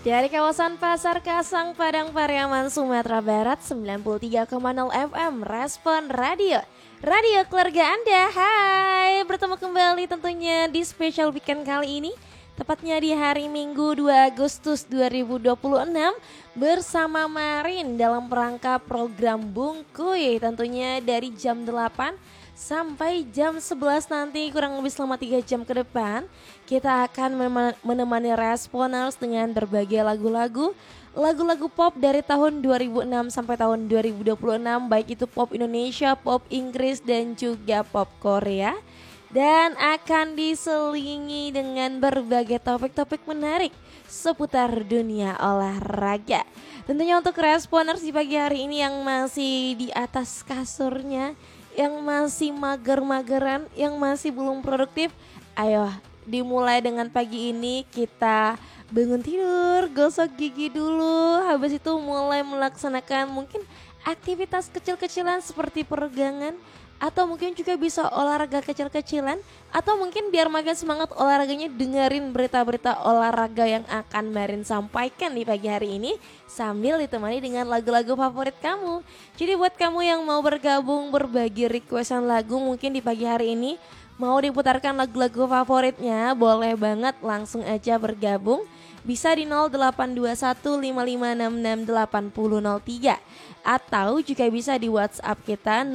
Dari kawasan Pasar Kasang, Padang Pariaman, Sumatera Barat, 93,0 FM, Respon Radio. Radio keluarga Anda, hai. Bertemu kembali tentunya di special weekend kali ini. Tepatnya di hari Minggu 2 Agustus 2026 bersama Marin dalam rangka program Bungkuy. Tentunya dari jam 8 sampai jam 11 nanti, kurang lebih selama 3 jam ke depan kita akan menemani Responers dengan berbagai lagu-lagu pop dari tahun 2006 sampai tahun 2026, baik itu pop Indonesia, pop Inggris dan juga pop Korea. Dan akan diselingi dengan berbagai topik-topik menarik seputar dunia olahraga. Tentunya untuk Responers di pagi hari ini yang masih di atas kasurnya, yang masih mager-mageran, yang masih belum produktif, ayo dimulai dengan pagi ini kita bangun tidur, gosok gigi dulu, habis itu mulai melaksanakan mungkin aktivitas kecil-kecilan seperti peregangan, atau mungkin juga bisa olahraga kecil-kecilan, atau mungkin biar makin semangat olahraganya dengerin berita-berita olahraga yang akan Marin sampaikan di pagi hari ini sambil ditemani dengan lagu-lagu favorit kamu. Jadi buat kamu yang mau bergabung berbagi requestan lagu mungkin di pagi hari ini, mau diputarkan lagu-lagu favoritnya, boleh banget langsung aja bergabung. Bisa di 082155668003 atau juga bisa di WhatsApp kita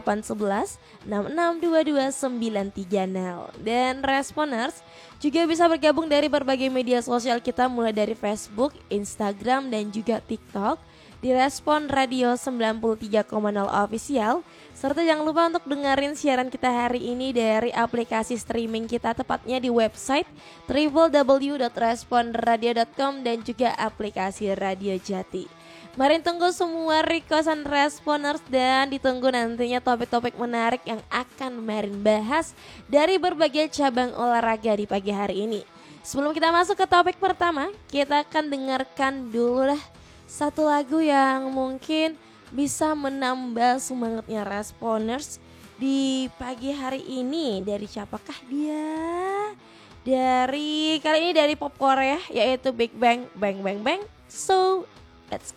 0811662290. Dan Responers juga bisa bergabung dari berbagai media sosial kita mulai dari Facebook, Instagram dan juga TikTok di Respon Radio 93,0 Official. Serta jangan lupa untuk dengerin siaran kita hari ini dari aplikasi streaming kita, tepatnya di website www.responradio.com dan juga aplikasi Radio Jati. Marin tunggu semua requestan Responers dan ditunggu nantinya topik-topik menarik yang akan Marin bahas dari berbagai cabang olahraga di pagi hari ini. Sebelum kita masuk ke topik pertama, kita akan dengarkan dulu lah satu lagu yang mungkin bisa menambah semangatnya Responers di pagi hari ini. Dari siapakah dia? Dari kali ini dari pop Korea, yaitu Big Bang Bang Bang Bang. So let's